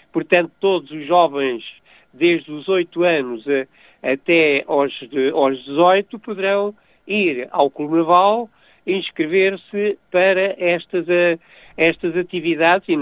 Portanto, todos os jovens, desde os 8 anos até aos 18, poderão ir ao Clube Naval, inscrever-se para estas atividades e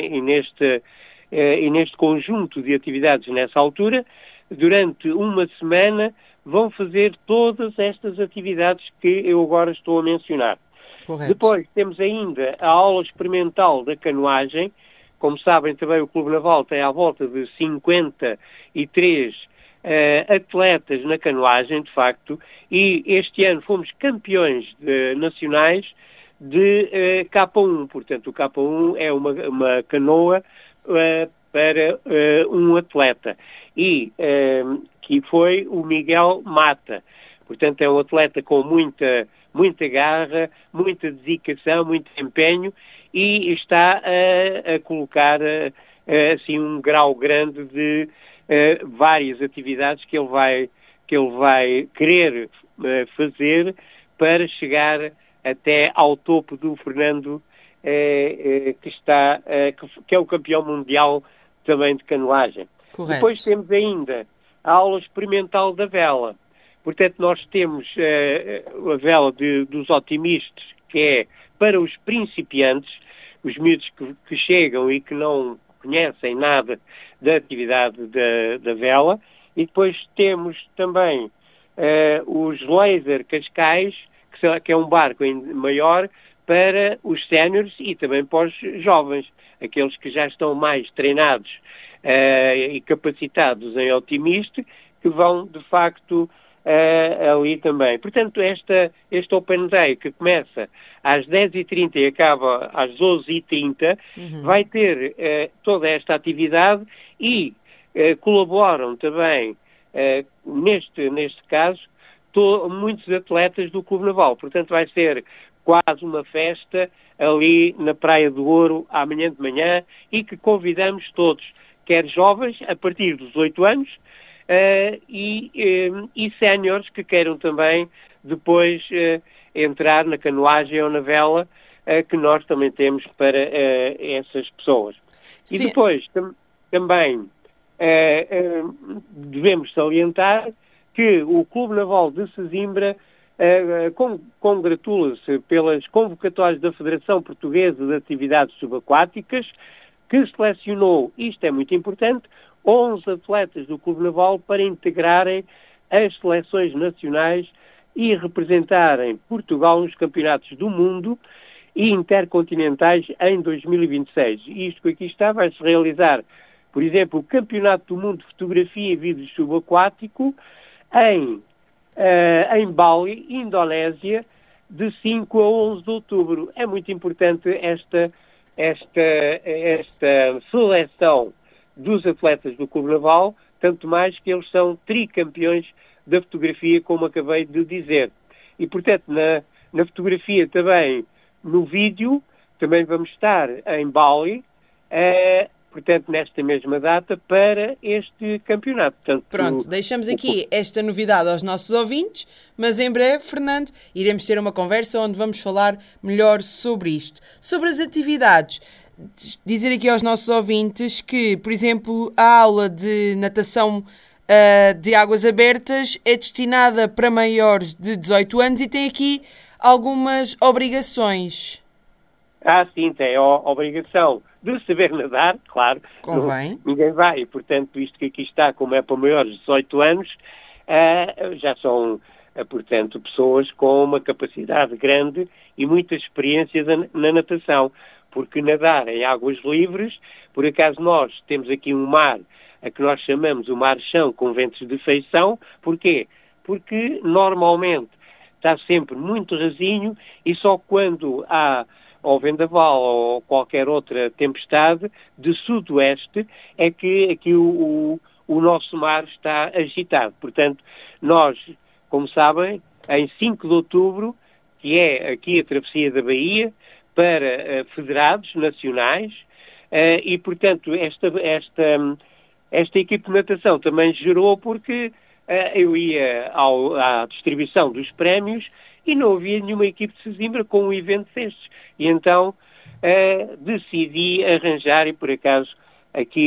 neste conjunto de atividades nessa altura. Durante uma semana vão fazer todas estas atividades que eu agora estou a mencionar. Correto. Depois temos ainda a aula experimental da canoagem. Como sabem, também o Clube Naval tem à volta de 53 atletas na canoagem, de facto, e este ano fomos campeões nacionais de K1. Portanto, o K1 é uma canoa para um atleta, e que foi o Miguel Mata. Portanto, é um atleta com muita garra, muita dedicação, muito empenho, e está a colocar assim um grau grande de várias atividades que ele vai querer fazer para chegar até ao topo do Fernando, que é o campeão mundial também de canoagem. Correto. Depois temos ainda a aula experimental da vela. Portanto, nós temos a vela dos otimistas, que é para os principiantes, os miúdos que chegam e que não conhecem nada da atividade da vela. E depois temos também os Laser Cascais, que é um barco maior para os séniores e também para os jovens, aqueles que já estão mais treinados e capacitados em otimista, que vão, de facto, ali também. Portanto, este Open Day, que começa às 10h30 e acaba às 12h30, vai ter toda esta atividade e colaboram também, neste caso, muitos atletas do Clube Naval. Portanto, vai ser quase uma festa ali na Praia do Ouro amanhã de manhã, e que convidamos todos, quer jovens a partir dos 8 anos, e séniores que queiram também depois entrar na canoagem ou na vela, que nós também temos para essas pessoas. Sim. E depois também devemos salientar que o Clube Naval de Sesimbra congratula-se pelas convocatórias da Federação Portuguesa de Atividades Subaquáticas, que selecionou, isto é muito importante, 11 atletas do Clube Naval para integrarem as seleções nacionais e representarem Portugal nos campeonatos do mundo e intercontinentais em 2026. Isto que aqui está vai-se realizar, por exemplo, o Campeonato do Mundo de Fotografia e Vídeo Subaquático em Bali, Indonésia, de 5 a 11 de outubro. É muito importante esta seleção dos atletas do Clube Naval, tanto mais que eles são tricampeões da fotografia, como acabei de dizer. E, portanto, na fotografia também, no vídeo, também vamos estar em Bali, portanto, nesta mesma data, para este campeonato. Portanto, pronto, deixamos aqui esta novidade aos nossos ouvintes, mas em breve, Fernando, iremos ter uma conversa onde vamos falar melhor sobre isto. Sobre as atividades, dizer aqui aos nossos ouvintes que, por exemplo, a aula de natação de águas abertas é destinada para maiores de 18 anos e tem aqui algumas obrigações. Sim, tem a obrigação de saber nadar, claro. Convém. Ninguém vai, portanto, isto que aqui está, como é para maiores de 18 anos, já são, portanto, pessoas com uma capacidade grande e muita experiência na natação, porque nadar em águas livres, por acaso nós temos aqui um mar, a que nós chamamos o mar-chão com ventos de feição. Porquê? Porque normalmente está sempre muito rasinho e só quando há ou vendaval ou qualquer outra tempestade de sudoeste é que aqui o nosso mar está agitado. Portanto, nós, como sabem, em 5 de outubro, que é aqui a travessia da Bahia, para federados nacionais, e, portanto, esta equipe de natação também gerou porque eu ia à distribuição dos prémios e não havia nenhuma equipe de Sesimbra com um evento destes. E então decidi arranjar, e por acaso aqui